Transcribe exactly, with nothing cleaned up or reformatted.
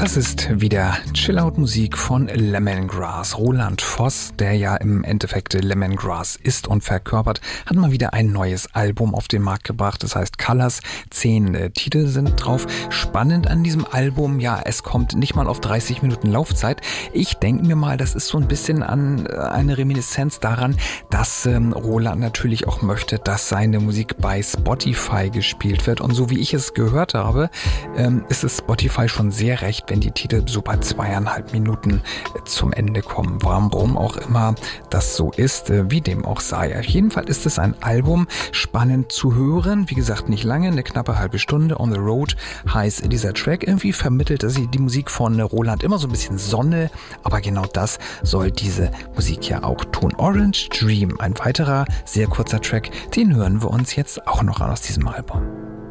Das ist wieder Chillout-Musik von Lemongrass. Roland Voss, der ja im Endeffekt Lemongrass ist und verkörpert, hat mal wieder ein neues Album auf den Markt gebracht. Das heißt Colors. Zehn äh, Titel sind drauf. Spannend an diesem Album, ja, es kommt nicht mal auf dreißig Minuten Laufzeit. Ich denke mir mal, das ist so ein bisschen an äh, eine Reminiszenz daran, dass ähm, Roland natürlich auch möchte, dass seine Musik bei Spotify gespielt wird. Und so wie ich es gehört habe, ähm, ist es Spotify schon sehr recht, wenn die Titel so bei zweieinhalb Minuten zum Ende kommen. Warum auch immer das so ist, wie dem auch sei. Auf jeden Fall ist es ein Album, spannend zu hören. Wie gesagt, nicht lange, eine knappe halbe Stunde. On the Road heißt dieser Track. Irgendwie vermittelt dass die Musik von Roland immer so ein bisschen Sonne, aber genau das soll diese Musik ja auch tun. Orange Dream, ein weiterer sehr kurzer Track, den hören wir uns jetzt auch noch an aus diesem Album.